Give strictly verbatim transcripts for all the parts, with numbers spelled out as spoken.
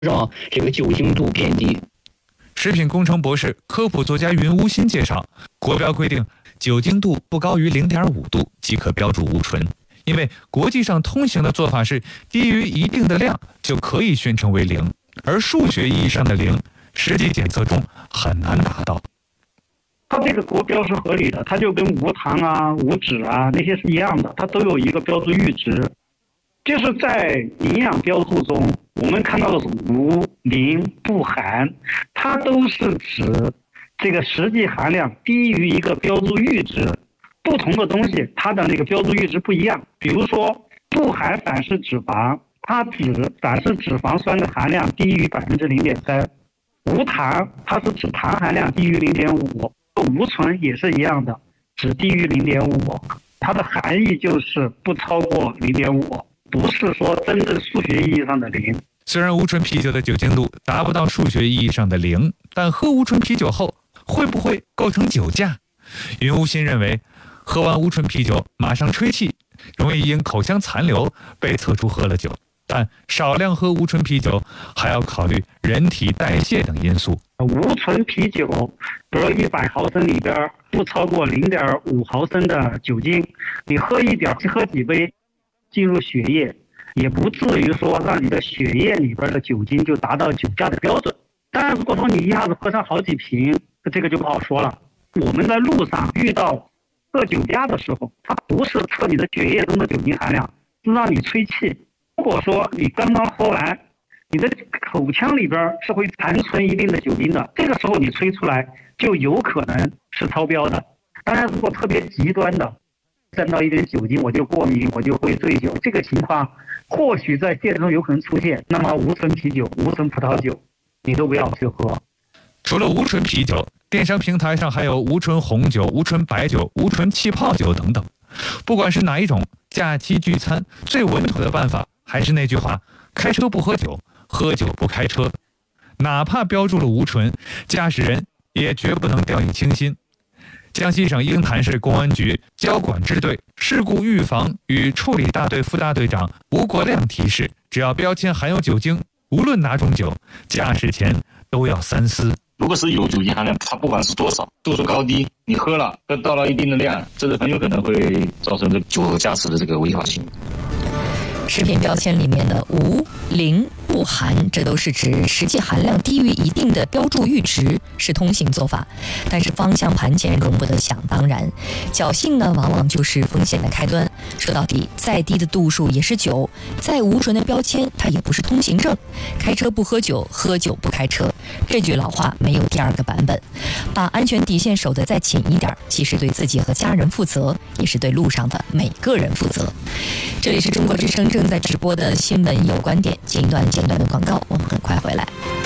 让这个酒精度偏低。 食品工程博士、科普作家云无心介绍，国标规定酒精度不高于 零点五 度即可标注无醇，因为国际上通行的做法是低于一定的量就可以宣称为零，而数学意义上的零，实际检测中很难达到。 它这个国标是合理的，它就跟无糖啊、无脂啊那些是一样的，它都有一个标注阈值。就是在营养标注中，我们看到的是无、零、不含，它都是指这个实际含量低于一个标注阈值。不同的东西，它的那个标注阈值不一样。比如说，不含反式脂肪，它指反式脂肪酸的含量低于百分之零点三；无糖，它是指糖含量低于零点五。无醇也是一样的，只低于零点五，它的含义就是不超过零点五，不是说真正数学意义上的零。 虽然无醇啤酒的酒精度达不到数学意义上的零，但喝无醇啤酒后会不会构成酒驾？云无心认为，喝完无醇啤酒马上吹气，容易因口腔残留被测出喝了酒。但少量喝无醇啤酒还要考虑人体代谢等因素。 无醇啤酒，比如一百毫升里边不超过零点五毫升的酒精，你喝一点，喝几杯，进入血液，也不至于说让你的血液里边的酒精就达到酒驾的标准。当然，如果说你一下子喝上好几瓶，这个就不好说了。我们在路上遇到测酒驾的时候，它不是测你的血液中的酒精含量，是让你吹气。如果说你刚刚喝完，你的口腔里边是会残存一定的酒精的，这个时候你吹出来就有可能是超标的。当然，如果特别极端的，沾到一点酒精我就过敏，我就会醉酒，这个情况或许在现实中有可能出现，那么无醇啤酒、无醇葡萄酒你都不要去喝。 除了无醇啤酒，电商平台上还有无醇红酒、无醇白酒、无醇气泡酒等等。不管是哪一种，假期聚餐最稳妥的办法还是那句话：开车不喝酒，喝酒不开车。哪怕标注了无醇，驾驶人也绝不能掉以轻心。江西省鹰潭市公安局交管支队事故预防与处理大队副大队长吴国亮提示：只要标签含有酒精，无论哪种酒，驾驶前都要三思。 如果是有酒精含量，它不管是多少，度数高低，你喝了，到了一定的量，这是很有可能会造成这酒后驾驶的这个危险性。 食品标签里面的无、零、不含，这都是指实际含量低于一定的标注阈值，是通行做法。但是方向盘前容不得想当然，侥幸呢往往就是风险的开端。说到底，再低的度数也是酒，再无醇的标签它也不是通行证。开车不喝酒，喝酒不开车，这句老话没有第二个版本。把安全底线守得再紧一点，既是对自己和家人负责，也是对路上的每个人负责。这里是中国之声正在直播的新闻有观点，进一段简短的广告，我们很快回来。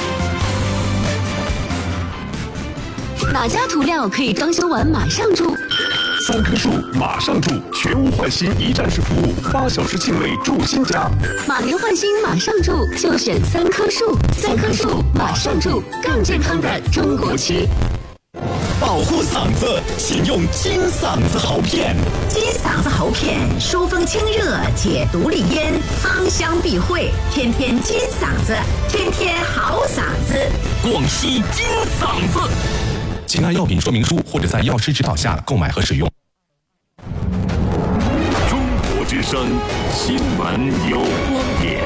哪家涂料可以装修完马上住？ 三棵树马上住，全屋换新一站式服务，八小时清理住新家。 马年换新马上住，就选三棵树，三棵树马上住，更健康的中国区。 保护嗓子，请用金嗓子喉片。 金嗓子喉片，疏风清热，解毒利咽，芳香避秽，天天金嗓子，天天好嗓子。 广西金嗓子。请按药品说明书或者在药师指导下购买和使用。 中国之声新闻有观点。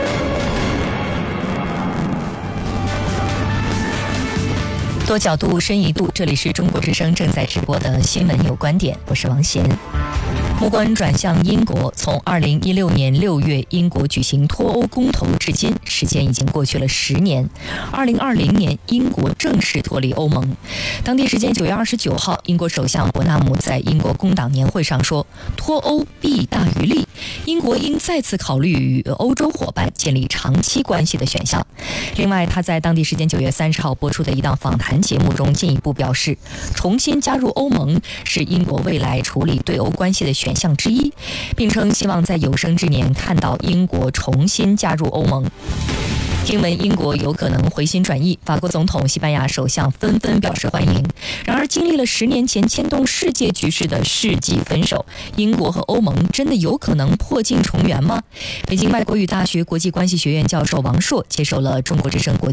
多角度，深一度，这里是中国之声正在直播的新闻有观点，我是王贤。目光转向英国，从二零一六年六月英国举行脱欧公投至今，时间已经过去了十年。二零二零年，英国正式脱离欧盟。当地时间九月二十九号，英国首相伯纳姆在英国工党年会上说，脱欧弊大于利，英国应再次考虑与欧洲伙伴建立长期关系的选项。另外，他在当地时间九月三十号播出的一档访谈节目中进一步表示，重新加入欧盟是英国未来处理对欧关系的选项之一，并称希望在有生之年看到英国重新加入欧盟。 听闻英国有可能回心转意，法国总统、西班牙首相纷纷表示欢迎。然而，经历了十年前牵动世界局势的世纪分手，英国和欧盟真的有可能破镜重圆吗？北京外国语大学国际关系学院教授王硕接受了中国之声国